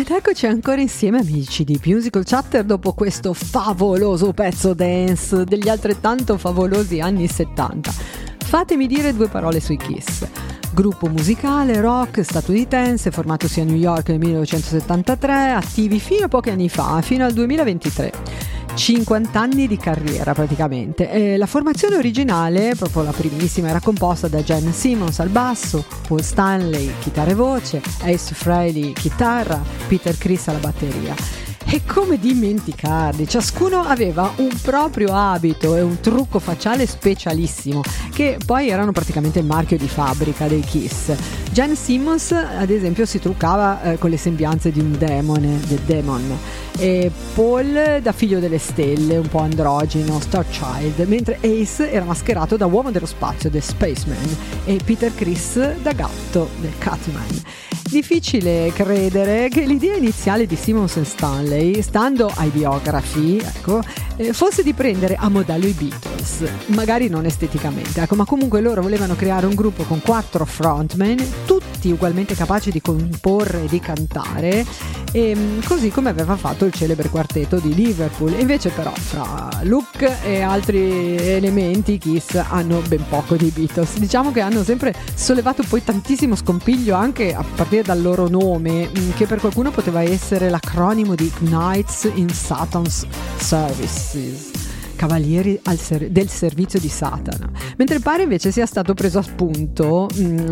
Ed eccoci ancora insieme, amici di Musical Chatter, dopo questo favoloso pezzo dance degli altrettanto favolosi anni 70. Fatemi dire due parole sui Kiss. Gruppo musicale rock statunitense formatosi a New York nel 1973, attivi fino a pochi anni fa, fino al 2023. 50 anni di carriera praticamente. La formazione originale, proprio la primissima, era composta da Gene Simmons al basso, Paul Stanley chitarra e voce, Ace Frehley chitarra, Peter Criss alla batteria. E come dimenticarli, ciascuno aveva un proprio abito e un trucco facciale specialissimo, che poi erano praticamente il marchio di fabbrica dei Kiss. Gene Simmons, ad esempio, si truccava con le sembianze di un demone, del Demon, e Paul da figlio delle stelle, un po' androgino, Star Child, mentre Ace era mascherato da uomo dello spazio, The Spaceman, e Peter Criss da gatto, del Catman. Difficile credere che l'idea iniziale di Simmons e Stanley, stando ai biografi, fosse di prendere a modello i Beatles, magari non esteticamente, ma comunque loro volevano creare un gruppo con 4 frontman, tutti ugualmente capaci di comporre e di cantare, così come aveva fatto il celebre quartetto di Liverpool. Invece però fra look e altri elementi Kiss hanno ben poco di Beatles. Diciamo che hanno sempre sollevato poi tantissimo scompiglio anche a partire dal loro nome, che per qualcuno poteva essere l'acronimo di Knights in Satan's Services, cavalieri del servizio di Satana, mentre pare invece sia stato preso a spunto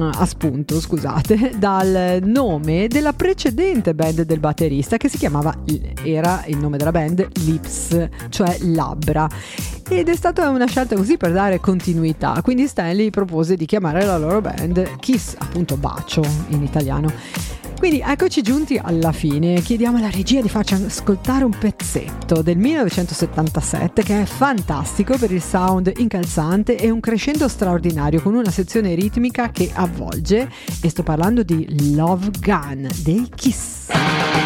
dal nome della precedente band del batterista, che si chiamava, era il nome della band, Lips, cioè labbra, ed è stata una scelta così per dare continuità. Quindi Stanley propose di chiamare la loro band Kiss, appunto bacio in italiano. Quindi eccoci giunti alla fine. Chiediamo alla regia di farci ascoltare un pezzetto del 1977 che è fantastico per il sound incalzante e un crescendo straordinario con una sezione ritmica che avvolge, e sto parlando di Love Gun dei Kiss.